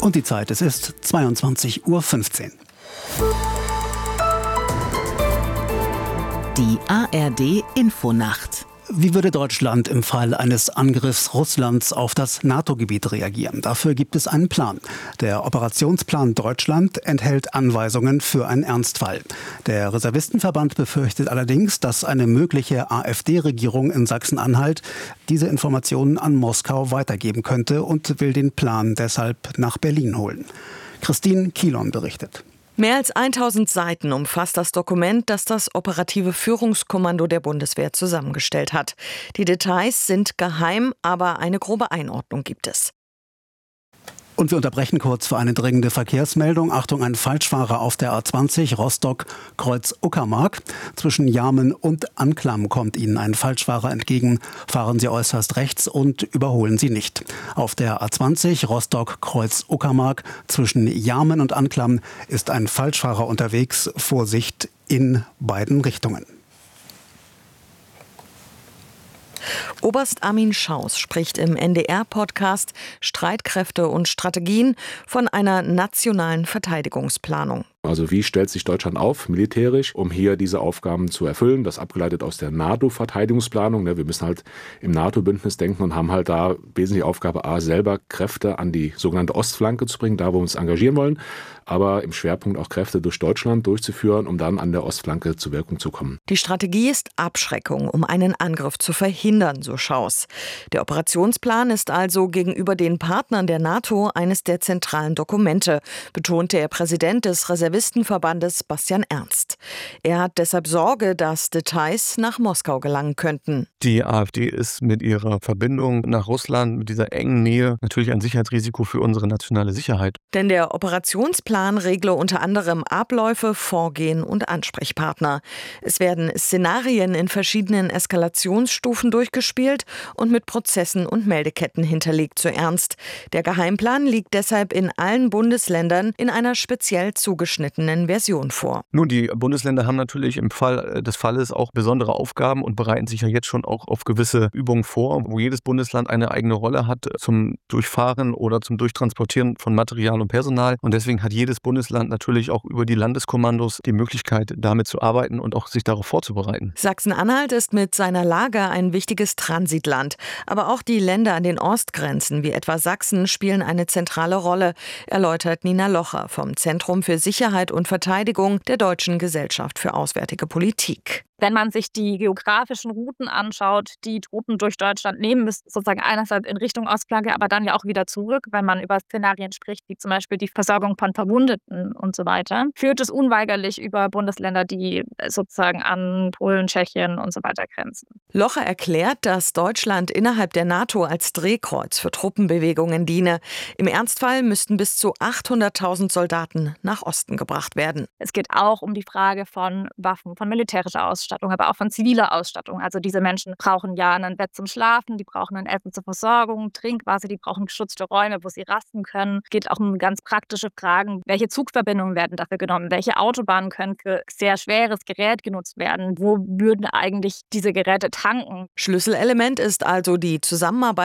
Und die Zeit, es ist 22:15 Uhr. Die ARD-Infonacht. Wie würde Deutschland im Fall eines Angriffs Russlands auf das NATO-Gebiet reagieren? Dafür gibt es einen Plan. Der Operationsplan Deutschland enthält Anweisungen für einen Ernstfall. Der Reservistenverband befürchtet allerdings, dass eine mögliche AfD-Regierung in Sachsen-Anhalt diese Informationen an Moskau weitergeben könnte und will den Plan deshalb nach Berlin holen. Christine Kielon berichtet. Mehr als 1000 Seiten umfasst das Dokument, das das operative Führungskommando der Bundeswehr zusammengestellt hat. Die Details sind geheim, aber eine grobe Einordnung gibt es. Und wir unterbrechen kurz für eine dringende Verkehrsmeldung. Achtung, ein Falschfahrer auf der A20 Rostock-Kreuz-Uckermark. Zwischen Jarmen und Anklam kommt Ihnen ein Falschfahrer entgegen. Fahren Sie äußerst rechts und überholen Sie nicht. Auf der A20 Rostock-Kreuz-Uckermark zwischen Jarmen und Anklam ist ein Falschfahrer unterwegs. Vorsicht in beiden Richtungen. Oberst Armin Schaus spricht im NDR-Podcast Streitkräfte und Strategien von einer nationalen Verteidigungsplanung. Also wie stellt sich Deutschland auf, militärisch, um hier diese Aufgaben zu erfüllen? Das abgeleitet aus der NATO-Verteidigungsplanung. Wir müssen halt im NATO-Bündnis denken und haben halt da wesentliche Aufgabe A, selber Kräfte an die sogenannte Ostflanke zu bringen, da wo wir uns engagieren wollen, aber im Schwerpunkt auch Kräfte durch Deutschland durchzuführen, um dann an der Ostflanke zur Wirkung zu kommen. Die Strategie ist Abschreckung, um einen Angriff zu verhindern, so Schaus. Der Operationsplan ist also gegenüber den Partnern der NATO eines der zentralen Dokumente, betonte der Präsident des Reservistenverbandes Bastian Ernst. Er hat deshalb Sorge, dass Details nach Moskau gelangen könnten. Die AfD ist mit ihrer Verbindung nach Russland, mit dieser engen Nähe, natürlich ein Sicherheitsrisiko für unsere nationale Sicherheit. Denn der Operationsplan regle unter anderem Abläufe, Vorgehen und Ansprechpartner. Es werden Szenarien in verschiedenen Eskalationsstufen durchgespielt und mit Prozessen und Meldeketten hinterlegt, so Ernst. Der Geheimplan liegt deshalb in allen Bundesländern in einer speziell zugeschnittenen Version vor. Nun, die Bundesländer haben natürlich im Fall des Falles auch besondere Aufgaben und bereiten sich ja jetzt schon auch auf gewisse Übungen vor, wo jedes Bundesland eine eigene Rolle hat zum Durchfahren oder zum Durchtransportieren von Material und Personal. Und deswegen hat jedes Bundesland natürlich auch über die Landeskommandos die Möglichkeit, damit zu arbeiten und auch sich darauf vorzubereiten. Sachsen-Anhalt ist mit seiner Lage ein wichtiges Transitland. Aber auch die Länder an den Ostgrenzen, wie etwa Sachsen, spielen eine zentrale Rolle, erläutert Nina Locher vom Zentrum für Sicherheit und Verteidigung der Deutschen Gesellschaft für Auswärtige Politik. Wenn man sich die geografischen Routen anschaut, die Truppen durch Deutschland nehmen, ist sozusagen einerseits in Richtung Ostflanke, aber dann ja auch wieder zurück, wenn man über Szenarien spricht, wie zum Beispiel die Versorgung von Verwundeten und so weiter, führt es unweigerlich über Bundesländer, die sozusagen an Polen, Tschechien und so weiter grenzen. Locher erklärt, dass Deutschland innerhalb der NATO als Drehkreuz für Truppenbewegungen diene. Im Ernstfall müssten bis zu 800.000 Soldaten nach Osten gebracht werden. Es geht auch um die Frage von Waffen, von militärischer Ausstattung, aber auch von ziviler Ausstattung. Also diese Menschen brauchen ja ein Bett zum Schlafen, die brauchen ein Essen zur Versorgung, Trinkwasser, die brauchen geschützte Räume, wo sie rasten können. Es geht auch um ganz praktische Fragen. Welche Zugverbindungen werden dafür genommen? Welche Autobahnen können für sehr schweres Gerät genutzt werden? Wo würden eigentlich diese Geräte tanken? Schlüsselelement ist also die Zusammenarbeit